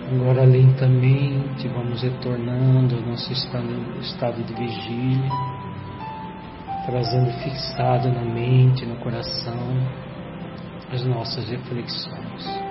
Agora lentamente vamos retornando ao nosso estado de vigília, trazendo fixado na mente, no coração, as nossas reflexões.